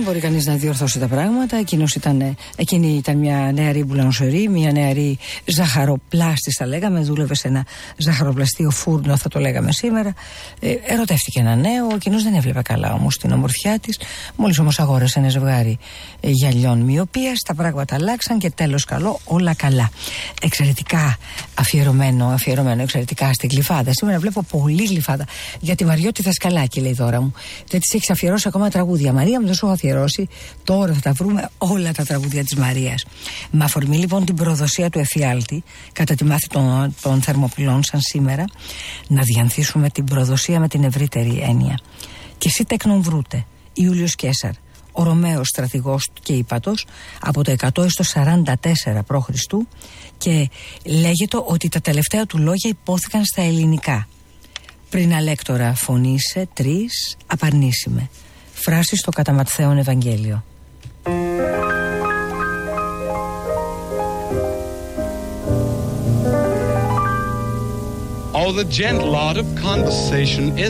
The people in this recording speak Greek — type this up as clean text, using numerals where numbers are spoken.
μπορεί κανείς να διορθώσει τα πράγματα. Εκείνη ήταν μια νεαρή μπουλανσερή, μια νεαρή ζαχαροπλάστης, θα λέγαμε. Δούλευε σε ένα ζαχαροπλαστείο φούρνο, θα το λέγαμε σήμερα. Ερωτεύτηκε ένα νέο. Εκείνος δεν έβλεπε καλά όμως την ομορφιά της. Μόλις όμως αγόρασε ένα ζευγάρι γυαλιών μοιοπίας, τα πράγματα αλλάξαν και τέλος καλό, όλα καλά. Εξαιρετικά αφιερωμένο εξαιρετικά στη Γλυφάδα. Σήμερα βλέπω πολύ Γλυφάδα. Για τη Μαριώτη Δασκαλάκη, λέει η Δώρα μου. Δεν της έχεις αφιερώσει ακόμα τραγούδια. Μαρία μου, δεν σου έχω αφιερώσει. Τώρα θα τα βρούμε όλα τα τραγούδια της Μαρίας. Με αφορμή λοιπόν την προδοσία του εφιάλτη, κατά τη μάθη των Θερμοπυλών, σαν σήμερα, να διανθίσουμε την προδοσία με την ευρύτερη έννοια. Και εσύ τέκνον βρούτε, Ιούλιος Καίσαρ, ο Ρωμαίος στρατηγός και ύπατος, από το 100 έως το 44 π.Χ. και λέγεται ότι τα τελευταία του λόγια υπόθηκαν στα ελληνικά. Πριν αλέκτορα φωνήσε, τρεις απαρνήσιμε. Φράση στο κατά Ματθαίον Ευαγγέλιο. Oh, the gentle art of conversation